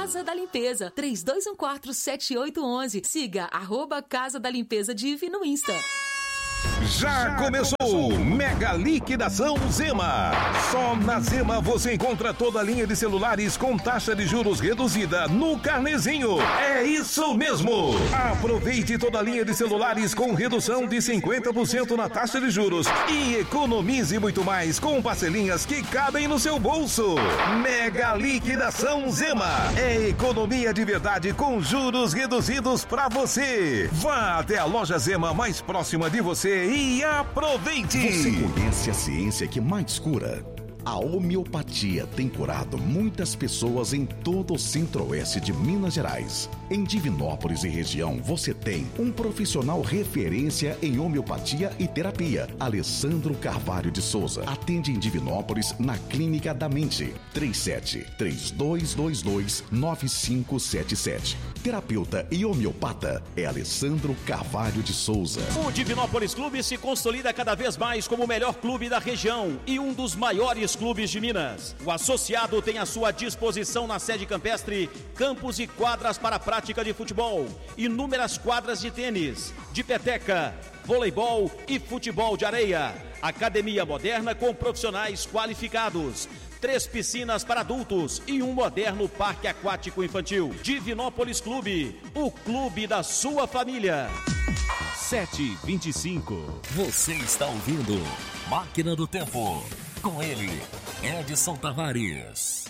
Casa da Limpeza, 3214-7811. Siga @Casa da Limpeza Div no Insta. Já começou Mega Liquidação Zema. Só na Zema você encontra toda a linha de celulares com taxa de juros reduzida no carnezinho. É isso mesmo! Aproveite toda a linha de celulares com redução de 50% na taxa de juros e economize muito mais com parcelinhas que cabem no seu bolso. Mega Liquidação Zema. É economia de verdade com juros reduzidos para você. Vá até a loja Zema mais próxima de você e aproveite! Você conhece a ciência que mais cura? A homeopatia tem curado muitas pessoas em todo o centro-oeste de Minas Gerais. Em Divinópolis e região, você tem um profissional referência em homeopatia e terapia. Alessandro Carvalho de Souza. Atende em Divinópolis na Clínica da Mente. 37-3222-9577. Terapeuta e homeopata é Alessandro Carvalho de Souza. O Divinópolis Clube se consolida cada vez mais como o melhor clube da região e um dos maiores clubes de Minas. O associado tem à sua disposição na sede campestre campos e quadras para a prática de futebol, inúmeras quadras de tênis, de peteca, voleibol e futebol de areia. Academia moderna com profissionais qualificados. 3 piscinas para adultos e um moderno parque aquático infantil. Divinópolis Clube, o clube da sua família. 7h25. Você está ouvindo Máquina do Tempo. Com ele, Edson Tavares.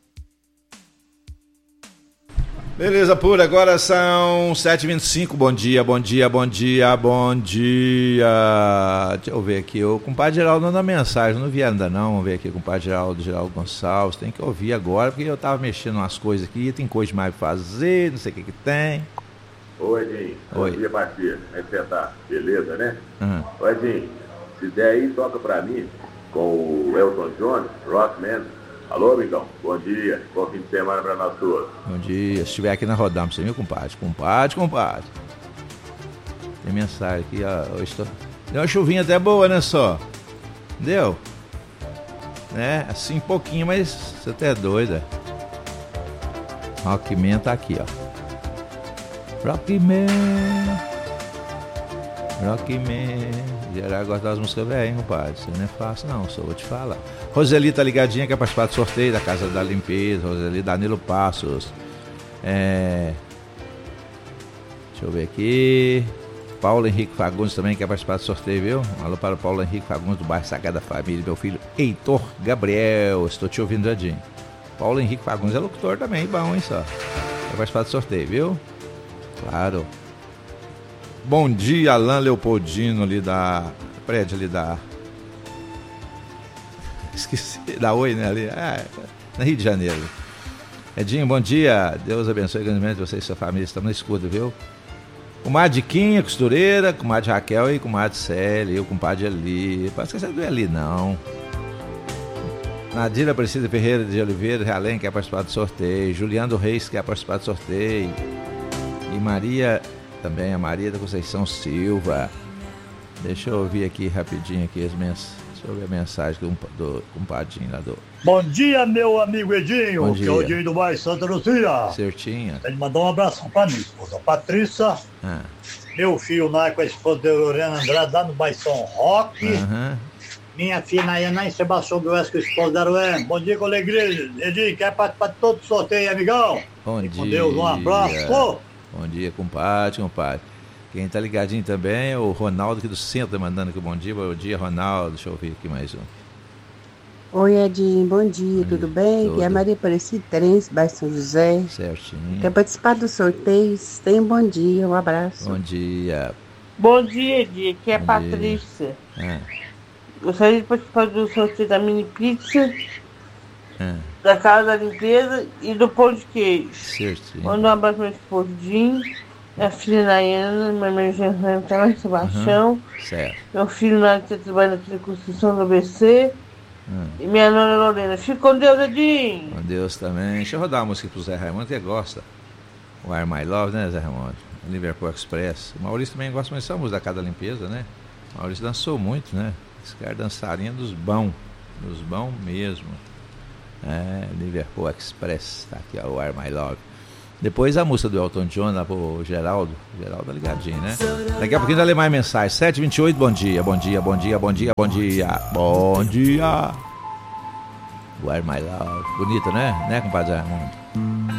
Beleza, pura. Agora são 7h25. Bom dia, bom dia, bom dia, bom dia. Deixa eu ver aqui. O compadre Geraldo manda mensagem. Não vi ainda não. Vamos ver aqui. O compadre Geraldo Gonçalves. Tem que ouvir agora, porque eu tava mexendo umas coisas aqui. Tem coisa demais pra fazer. Não sei o que tem. Oi, Edinho. Oi. Bom dia, parceiro. Como é que você tá? Beleza, né? Uhum. Oi, Edinho. Se der aí, toca pra mim com o Elton John, Rockman. Alô, amigão. Bom dia. Bom fim de semana pra nós todos. Bom dia. Se estiver aqui na rodada, você viu, compadre? Compadre. Tem mensagem aqui, ó. Deu uma chuvinha até boa, né, só? Deu? Né? Assim, pouquinho, mas você até é doida. Rockman tá aqui, ó. Rockman. Geral gosta das músicas velhas, hein, compadre? Isso não é fácil, não, só vou te falar. Roseli tá ligadinha, quer participar do sorteio da Casa da Limpeza. Roseli, Danilo Passos. Deixa eu ver aqui. Paulo Henrique Fagundes também quer participar do sorteio, viu? Um alô para o Paulo Henrique Fagundes do bairro Sagrada Família, meu filho Heitor Gabriel. Estou te ouvindo, Edinho. Paulo Henrique Fagundes é locutor também, bom, hein, só. Quer participar do sorteio, viu? Claro. Bom dia, Alain Leopoldino, ali da prédio ali da... Esqueci, da Oi, né, ali, no Rio de Janeiro. Edinho, bom dia, Deus abençoe grandemente você e sua família, estamos na escuta, viu? Comadre Quinha, costureira, comadre Raquel e comadre Célia, o compadre Ali, parece que você não é ali, não. Nadira Aparecida Ferreira de Oliveira, Realém, quer participar do sorteio, Juliano Reis quer participar do sorteio, e Maria... Também a Maria da Conceição Silva. Deixa eu ouvir aqui rapidinho aqui deixa eu ver a mensagem do compadinho lá do... Bom dia, meu amigo Edinho. Bom dia. Que é o Edinho do bairro Santa Luzia. Certinha. Ele mandou um abração pra mim, esposa Patrícia. Meu filho Nai com a esposa de Lorena Andrade lá no bairro São Roque. Minha filha Nayana em Sebastião do Oeste com a esposa da Aruém. Bom dia, com alegria. Edinho, quer participar de todo o sorteio, amigão? Bom dia. Com Deus, um abraço. Bom dia, compadre. Quem tá ligadinho também é o Ronaldo aqui do centro, mandando aqui bom dia, Ronaldo. Deixa eu ouvir aqui mais um. Oi, Edinho, bom dia, tudo bem? Aqui é a Maria Aparecida Terence, bairro São José. Certinho. Quer participar dos sorteios? Tenha um bom dia, um abraço. Bom dia. Bom dia, Edinho, aqui é a Patrícia. Gostaria de participar do sorteio da mini pizza, da Casa da Limpeza e do pão de queijo. Certinho. Manda um abraço pro meu esposo Jim, minha filha Nayana, minha irmã Jean tá lá em Sebastião. Certo. Meu filho Nath trabalha na construção do ABC. E minha nona Lorena. Fica com Deus, Edinho. Com Deus também. Deixa eu rodar uma música pro Zé Raimundo, que gosta. O Are My Love, né, Zé Raimundo? Liverpool Express. O Maurício também gosta muito dessa música da Casa da Limpeza, né? O Maurício dançou muito, né? Esse cara dançarinho dos bons mesmo. Liverpool Express, tá aqui, ó, o Are My Love. Depois a música do Elton John lá pro Geraldo. Geraldo ligadinho, né? Daqui a pouquinho vai ler mais mensagens. 7h28, bom dia, bom dia, bom dia, bom dia, bom dia. Bom dia. Where my love. Bonito, né? Né, compadre Raimundo?